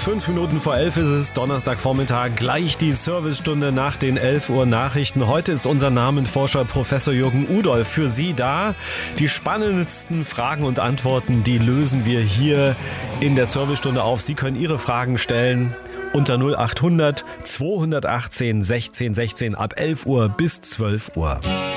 5 Minuten vor 11 ist es, Donnerstagvormittag, gleich die Servicestunde nach den 11 Uhr Nachrichten. Heute ist unser Namenforscher Professor Jürgen Udolph für Sie da. Die spannendsten Fragen und Antworten, die lösen wir hier in der Servicestunde auf. Sie können Ihre Fragen stellen unter 0800 218 16 16 ab 11 Uhr bis 12 Uhr.